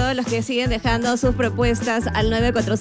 todos los que siguen dejando sus propuestas al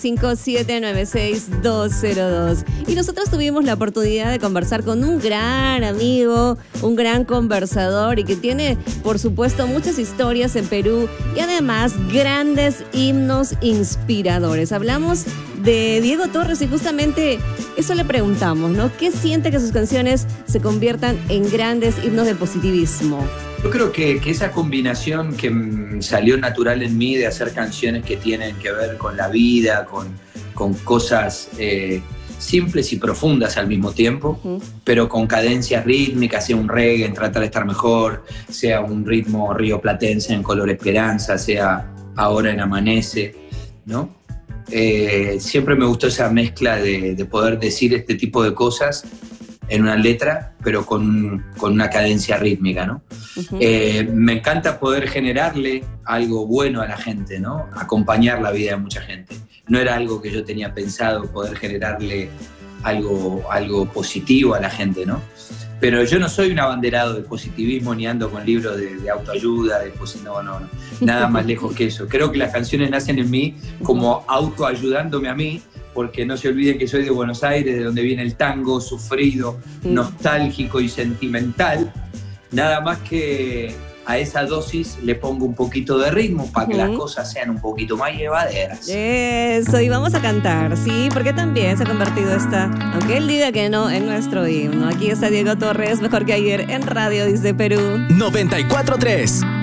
945-796-202. Y nosotros tuvimos la oportunidad de conversar con un gran amigo, un gran conversador y que tiene, por supuesto, muchas historias en Perú y además grandes himnos inspiradores. Hablamos de Diego Torres y justamente eso le preguntamos, ¿no? ¿Qué siente que sus canciones se conviertan en grandes himnos del positivismo? Yo creo que esa combinación que salió natural en mí de hacer canciones que tienen que ver con la vida, con cosas simples y profundas al mismo tiempo, pero con cadencias rítmicas, sea un reggae en Tratar de Estar Mejor, sea un ritmo rioplatense en Color Esperanza, sea Ahora en Amanece, ¿no? Siempre me gustó esa mezcla de poder decir este tipo de cosas en una letra, pero con una cadencia rítmica, ¿no? Me encanta poder generarle algo bueno a la gente, ¿no? Acompañar la vida de mucha gente. No era algo que yo tenía pensado, poder generarle algo positivo a la gente, ¿no? Pero yo no soy un abanderado del positivismo ni ando con libros de autoayuda, no, nada más lejos que eso. Creo que las canciones nacen en mí como autoayudándome a mí, porque no se olviden que soy de Buenos Aires, de donde viene el tango, sufrido, nostálgico y sentimental. Nada más que a esa dosis le pongo un poquito de ritmo para que las cosas sean un poquito más llevaderas. Eso, y vamos a cantar, sí, porque también se ha convertido aunque él diga que no, en nuestro himno. Aquí está Diego Torres, Mejor que Ayer, en Radio Dice Perú. 94.3